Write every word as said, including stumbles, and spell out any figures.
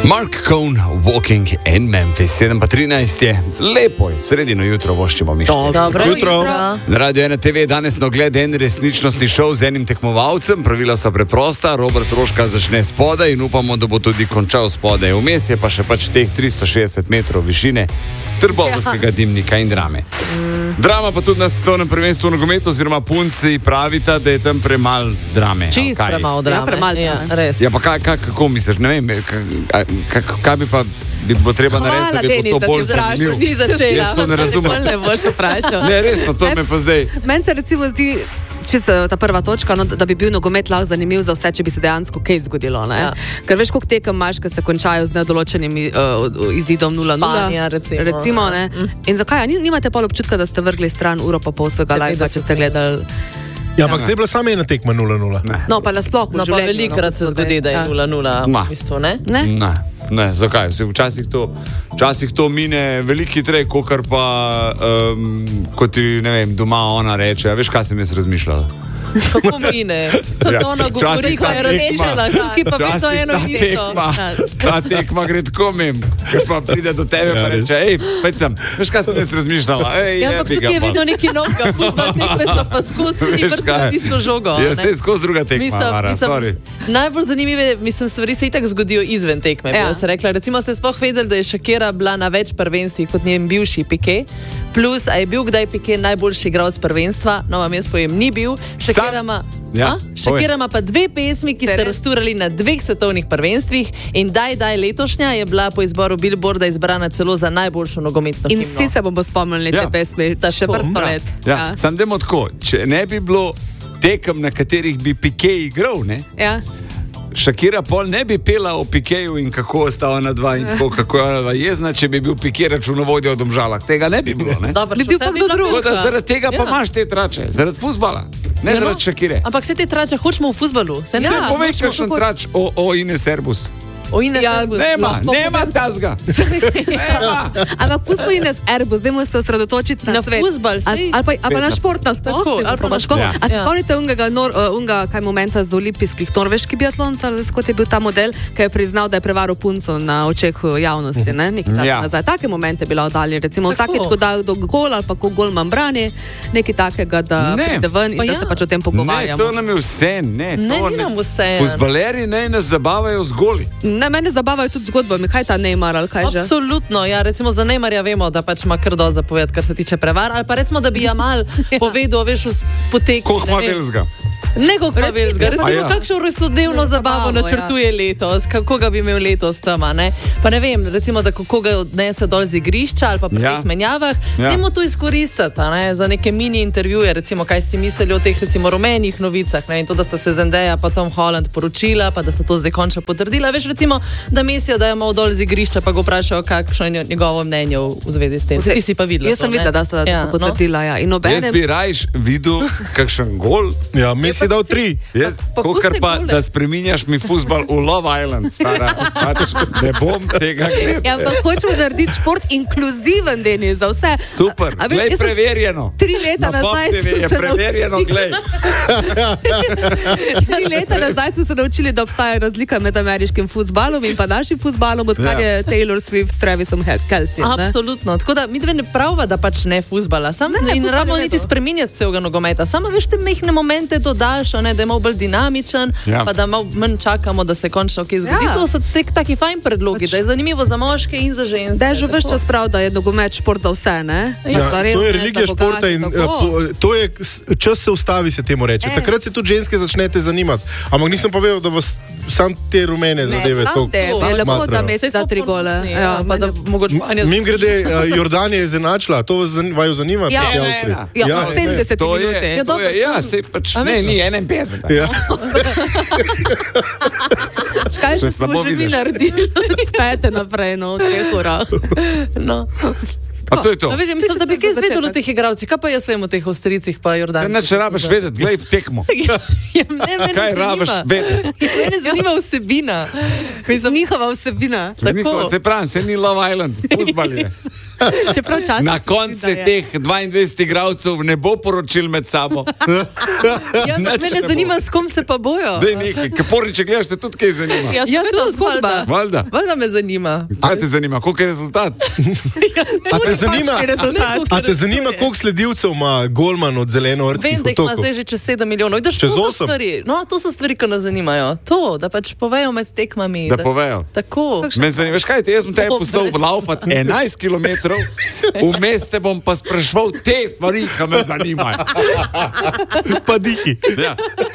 Mark Cohn, Walking in Memphis. sedem pa trinajst je, lepo je, sredino jutro voščimo mi. Dobro jutro. Na Radio ena te ve danes na ogled en resničnostni šov z enim tekmovalcem. Pravila so preprosta, Robert Roška začne spodaj in upamo, da bo tudi končal spodaj. Vmes je pa še pač teh tristo šestdeset metrov višine Trbovskega dimnika in drame. Drama pa tudi na svetovnem prvenstvu v nogometu, oziroma punci pravita, da je tam premal drame. Čist premal drame. Ja, premal drame. Ja, res. Ja, pa kaj, kaj, kako misliš, ne vem, kaj, kaj bi pa bi bo treba narediti, da bi bilo to bolj zanimivo. Ni začela. Jaz to ne razumem. Ne boš vprašal. Ne, resno, to me pa zdaj. Meni se recimo zdi, če se ta prva točka, no, da bi bil nogomet lahko zanimiv za vse, če bi se dejansko kaj zgodilo. Ne? Ja. Ker veš, koliko tekem imaš, ki se končajo z nedoločenim uh, izidom nula nula. Španija, recimo. recimo ne? Mm. In zakaj? Ni, nimate pa občutka, da ste vrgli stran uro pa pol svojega lajka, če ste gledali? Ja, ampak zdaj je bila sama ena tekma nula nula. No, pa nasploh v No, pa življenju, velikrat no, se zgodi, da je nula nula Ma. v bistvu, ne? Ne? Ne, ne, zakaj? Včasih to, včasih to mine veliko hitreje, kakor pa, um, kot ti, ne vem, doma ona reče. A veš, kaj sem jaz razmišljala? Kako mine? To Ja, ja, ona govori, včasih ko ta je tekma- razmišljala, ki pa bi to Včasih eno ta isto. tekma, ta tekma gre tako mim, ker pa pride do tebe Ja, pa res. reče, ej, peč sem, veš, kaj sem jaz razmišljala? Ej, Ja, ampak jebi ga tukaj je pa. vedno neki novega, fuzbal tekme so pa skozi Veš ti vrsti kaj? na tisto žogo. Ja, ne? saj skozi druga tekma, Mislim- Mara, mislim, sorry. Najbolj zanimive, mislim, stvari se itak zgodijo izven tekme. Ja. Ja. Se rekla, recimo ste sploh vedeli, da je Shakira bila na več prvenstvih kot njen bivši Piqué. Plus, a je bil kdaj Piqué najboljši igralec prvenstva? No, vam jaz povem, ni bil. Shakira Sam- ima Ja, A? Shakira ima pa dve pesmi, ki Se ste res? razturali na dveh svetovnih prvenstvih in daj, daj letošnja je bila po izboru Billboarda izbrana celo za najboljšo nogometno In himno. vsi se bomo spomnili Ja. te pesmi, da še Tako. vrsto Ja, let. ja. Sam demo tako, če ne bi bilo tekem, na katerih bi Piqué igral, ne? Ja. Shakira pol ne bi pela o Piquéju in kako sta ona dva in tako, kako je ona dva jezna, če bi bil Piqué računovodja v Domžalah. Tega ne bi bilo, ne? Dobro, Bi še bil vse pa bi kdo bila drug. Tako da kruha. zaradi tega pa Ja. imaš te trače, zaradi fuzbala, ne Ja, no. zaradi Shakire. Ampak vse te trače hočemo v fuzbalu. Se ne Ja, da, Povej, hočemo kakšen kako- trač o, o Ines Erbus. O Ines Ja, Erbus. Nema, Lahko nema povem- tazga. Nema. Ampak pustimo Ines Erbus, dajmo se osredotočiti na, Na svet. fuzbal, Ali, saj- ali, pa, ali pa na Spet na- šport nasploh. Tako, ali pa na šport. Ja. A se Ja. spomnite unga, nor, uh, unga kaj momenta z olimpijskih norveških biatloncev, ali kot je bil ta model, ki je priznal, da je prevaral punco na očeh uh, javnosti, ne? Nekaj časa Ja. nazaj. Take momente bi oddali, recimo Tako. vsakeč, ko da do gol ali pa ko gol manj brani, nekaj takega, da Ne. pride ven in Pa da ja. se pač o tem Ne, pogovarjamo. to nam je vse, ne. Ne, to ni nam vseeno. Fuzbaleri naj nas zabavajo z goli. Ne, mene zabavajo tudi zgodbami, kaj ta Neymar ali kaj že. Absolutno, ja, recimo za Neymarja vemo, da pač ima kar dosti zapovedati, kar se tiče prevar, ali pa recimo, da bi Jamal povedal, veš, v poteku. Koh ne ima vem. velzga. Ne, kako pa Recimo, velzga. Recimo, A ja. kakšno rojstnodnevno zabavo Zabavo, ja. načrtuje letos, kako ga bi imel letos tam, a ne? Pa ne vem, recimo, da kako ga odnese dol z igrišča ali pa pri Ja. teh menjavah, Ja. dajmo to izkoristiti, a ne, za neke mini intervjuje, recimo, kaj si mislijo o teh, recimo, rumenih novicah, ne, in to, da sta se Zendeja pa Tom Holland poročila, pa da sta to zdaj končno potrdila, veš, recimo, da Mesija dajo malo dol z igrišča, pa ga vprašajo, kakšno je njegovo mnenje v v zvezi s tem. Saj ti si pa videla. Jaz sem to, ne? videla, da sta Ja, ja, no. potrdila. Ja. In Jaz obenem, bi rajš videl kakšen gol. Ja, Messi je dal tri. Jaz, Pa kakor pusti pa, gole. da spreminjaš mi fuzbal v Love Island, stara. Pač ne bom tega gledal. ja, ampak hočemo narediti šport inkluziven, Denis, za vse. Super, A- a veš, glej, jaz sem preverjeno. Tri leta Na Pop nazaj T V smo je se preverjeno, naučili. glej. Tri leta nazaj smo se naučili, da obstaja razlika med ameriškim futbalom in pa našim futbalom, odkar Ja. je Taylor Swift s Travisom Kelcejem. ne? Absolutno. Tako da mi dve ne pravimo, da pač ne fuzbala. Sam, Ne, ne, in fuzbal je rabimo v niti redu. spreminjati celega nogometa. Samo veš, te mehne momente dodaš, a ne, da je malo bolj dinamičen, Ja. pa da malo manj čakamo, da se končno kaj zgodi. Ja. To so tek, taki fajn predlogi, Pač- da je zanimivo za moške in za ženske. Da je že vse Tako. čas prav, da je nogomet šport za vse. Ne? Ja, Za to revne, je za religija bogate, športa in tako. eh, po- to je s- čas se ustavi, se temu reče. E. Takrat se tudi ženske začnete zanimati. Ampak nisem pa vedel, da vas sam te rumene zadeve sam to te, je lepo, da matrajo. Messi Saj da smo tri gole. ponosni, Ja, ja, pa da meni- mogoče Anja- Mim grede, uh, Jordanija je zanačila, to vas zan, vaju zanima? Ja, proti ne, Avstriji? Ja, Ja, v ne. sedemdeseti To je, minuti. Ja, to dobro, je, ja, sem- sej pač, A ne, veš, ni enainpetdeset. Ja. Kaj Če še smo slabo že mi vidiš. naredili? Spete naprej, no, v treh urah. No. A to je to. No, veš, mislim, da bi Za kaj izvedel o začetek. teh igralcih. Kaj pa jaz vem o teh Avstrijcih pa Jordancih? Ne, če rabiš vedeti, glej v tekmo. Ja, ne, mene Kaj zanima. rabiš vedeti? Mene zanima vsebina. Mislim, Njihova vsebina. Tako. Njihova, se pravi, se ni Love Island, fuzbal je. Čeprav včasih Na se koncu zdi, da je. teh dvaindvajset igralcev ne bo poročil med sabo. Ja, Nič me ne ne bo. zanima, s kom se pa bojo. Daj nekaj, kapori, če gledaš, te tudi kaj zanima. Ja, Ja, ja tudi zgodba. Valjda. Valjda me zanima. Kaj te zanima, koliko je rezultat? A te zanima, Končni rezultat. a te zanima koliko sledilcev ima Golman od zelenovrtskih Vem, da jih ima otokov? zdaj že čez sedem milijonov. Vidiš, Čez to so osem? stvari. No, to so stvari, ki nas zanimajo. To, da pač povejo med tekmami. Da povejo. Tako. Me zanima, veš kaj, te, jaz bom te poslal laufati enajst kilometrov, vmes te bom pa spraševal te stvari, ki me zanimajo. Pa dihi. Ja.